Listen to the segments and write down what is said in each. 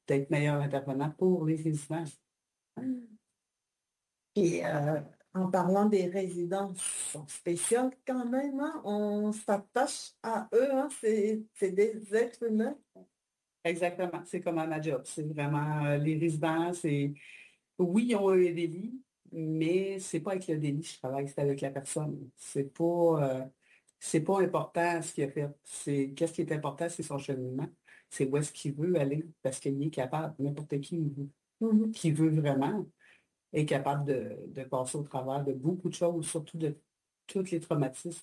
d'être meilleur intervenant pour les résidents. Et en parlant des résidences spéciales, quand même, hein, on s'attache à eux, hein, c'est des êtres humains. Exactement, c'est comme à ma job. C'est vraiment les résidents, oui, ils ont un délit, mais c'est pas avec le délit que je travaille, c'est avec la personne. C'est pas important ce qu'il a fait. Qu'est-ce qui est important, c'est son cheminement. C'est où est-ce qu'il veut aller, parce qu'il est capable, n'importe Mhm. qui veut vraiment, est capable de passer au travers de beaucoup de choses, surtout de tous les traumatismes,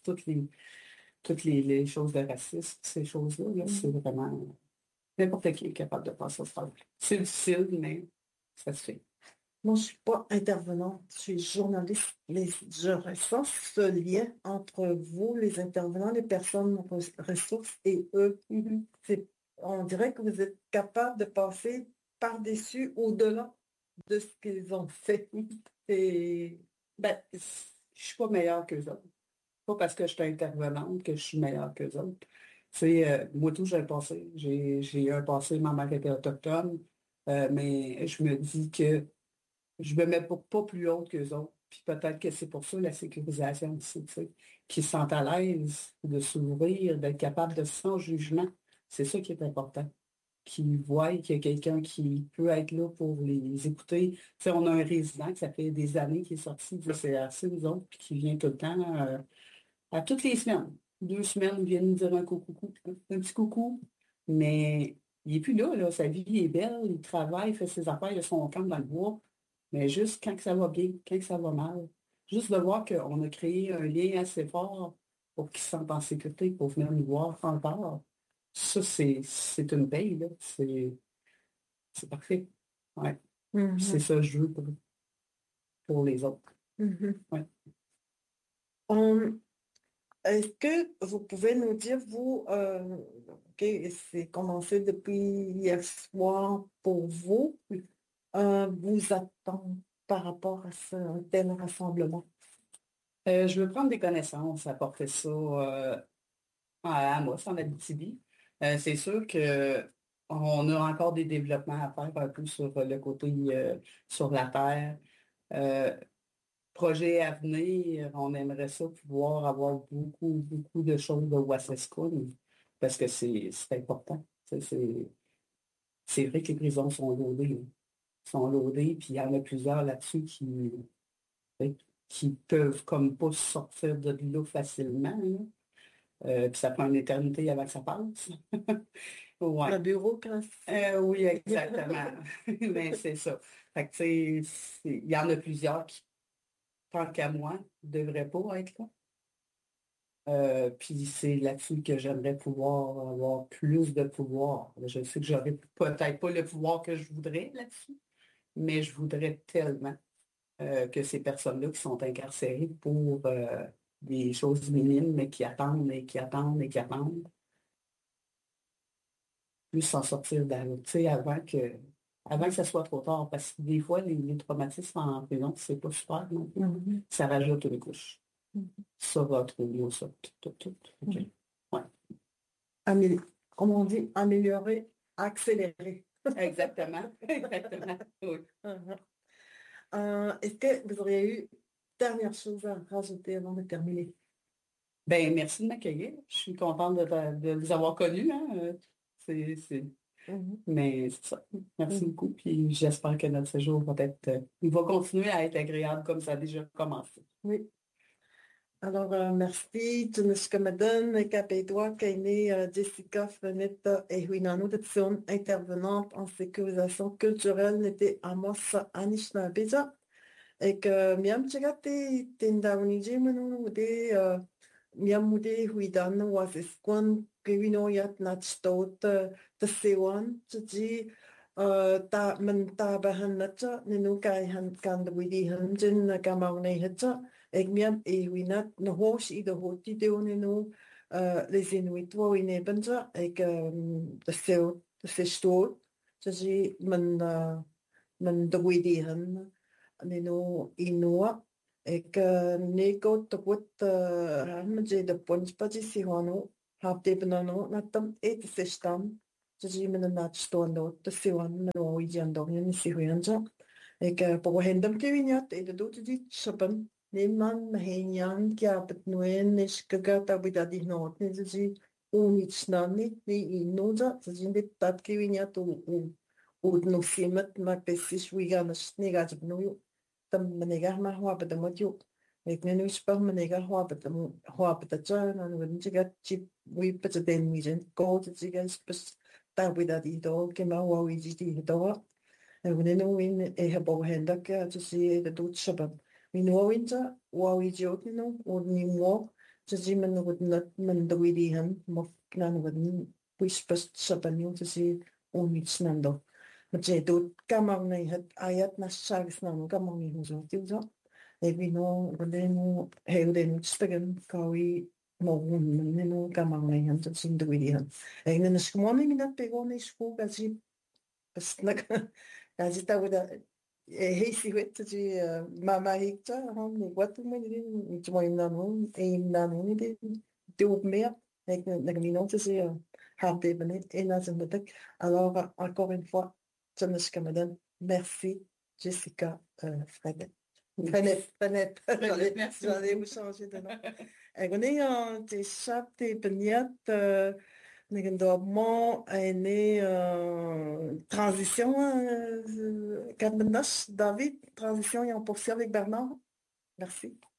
les choses de racisme, ces choses-là, là, c'est Mhm. vraiment n'importe qui est capable de passer au travers. C'est difficile, mais ça se fait. Moi, je suis pas intervenante, je suis journaliste. Je ressens ce lien entre vous, les intervenants, les personnes ressources et eux. Mhm. On dirait que vous êtes capable de passer par-dessus, au-delà de ce qu'ils ont fait. Et Ben, je suis pas meilleure qu'eux autres. Pas parce que je suis intervenante que je suis meilleure qu'eux autres. Moi, tout, j'ai un passé. J'ai un passé, ma mère était autochtone, mais je me dis que je me mets pas plus haute qu'eux autres. Puis peut-être que c'est pour ça la sécurisation aussi, tu sais, qu'ils se sentent à l'aise de s'ouvrir, d'être capable de sans jugement. C'est ça qui est important. Qu'ils voient qu'il y a quelqu'un qui peut être là pour les écouter. Tu sais, on a un résident que ça fait des années qui est sorti du CRC, nous autres, puis qui vient tout le temps, à toutes les semaines. 2 semaines, il vient nous dire un petit coucou, mais il n'est plus là, là. Sa vie est belle, il travaille, il fait ses affaires, il a son camp dans le bois, mais juste quand que ça va bien, quand que ça va mal, juste de voir qu'on a créé un lien assez fort pour qu'il se sente en sécurité, pour venir nous voir encore. Ça, c'est une paye, là. C'est parfait. Ouais. C'est Mhm. ça que je veux pour les autres. Mhm. Ouais. On- Est-ce que vous pouvez nous dire, vous, ok, c'est commencé depuis hier soir pour vous, vous attendre par rapport à ce tel rassemblement? Je veux prendre des connaissances, apporter ça à Amos, en Abitibi. C'est sûr que on a encore des développements à faire un peu sur le côté sur la terre. Euh, Projet à venir, on aimerait ça pouvoir avoir beaucoup, beaucoup de choses de Wassescoon parce que c'est important. C'est vrai que les prisons sont loadées, hein. Sont loadées, puis il y en a plusieurs là-dessus qui peuvent comme pas sortir de l'eau facilement, là. Puis ça prend une éternité avant que ça passe. La Ouais. bureaucratie. Oui, exactement. Mais c'est ça. Fait que, tu sais, il y en a plusieurs qui, tant qu'à moi, ne devraient pas être là. Puis c'est là-dessus que j'aimerais pouvoir avoir plus de pouvoir. Je sais que j'aurais peut-être pas le pouvoir que je voudrais là-dessus, mais je voudrais tellement que ces personnes-là qui sont incarcérées pour des choses minimes, mais qui attendent et qui attendent et qui attendent, puissent s'en sortir tu sais, avant que ça soit trop tard. Parce que des fois, les traumatismes en prison, c'est pas super non plus. Mhm. Ça rajoute une couche. Mhm. Ça va trop bien, ça. Tout. OK. Mhm. Ouais. Comme on dit, améliorer, accélérer. Exactement. Exactement. Oui. Mhm. Est-ce que vous auriez eu dernière chose à rajouter avant de terminer? Ben, merci de m'accueillir. Je suis contente de vous avoir connu, hein. C'est, c'est... Mhm. Mais c'est ça. Merci Mhm. beaucoup. Puis j'espère que notre séjour va être, il va continuer à être agréable comme ça a déjà commencé. Oui. Alors, merci. Tunushka Madan, Kapedwa, Kaine, Jessica Fenetta et Huinanoudetson, intervenante en sécurisation culturelle, n'était Amos Anishinaabeja. Et que miam chegate tendauni jimenu de miam mude huidan was esquan kewino yat nachtot the sewan ji ta man ta bahan nacha nenu kai han kan de widi han jin kamau nei hacha ek miam e winat no hosh I de hoti de nenu les inuit wo ine banja ek de seo de se stot ji man de widi han nino inua ek neko tokut hamje de punch paji si hono hapte banano natam et sestam Jadi menenach tondo tesiwan menoi dong ni si huyanza. Ik pohendam kewinyat e de dote dit shapan. Neman mahenyan kya patnuen is kagata bidadi not ni jadi unitsnani ni inoza jadi dit tat kewinyat u no simet ma pesis wiganas negativ no tam menega ma hwa patamotyo. Ik nu spel menega hwa patatja na nu jigat chip wi pataden wijen go jigat spes ta bidadi do kema hwa wijiti do. Nenu win e hebo hendak ya tusi de dut shabab. Min winter wa wi jot no o ni mo tusi men would not men do wi han mo knan would whisper shaban yo tusi o mit snando. Maar je doet kamang nee het ayat na shags na no kamang ni huzo tiuzo. E vi no rodenu heu de nut stegen kawi mo un nenu kamang nee han tusi do wi han. E nenu skmoni minat pegone sku gazi besnak Als dat we dat heisi wetji mama hikta han ni watu me ni tmo imnanu e imnanu ni de doe meer ik nak mi non te se happy benet en as een betek alors encore une fois Thomas Camadan merci Jessica Fredet Frenet j'allais vous changer de nom en on te chap te beniat Négendormant est né transition, David, transition et on poursuit avec Bernard. Merci.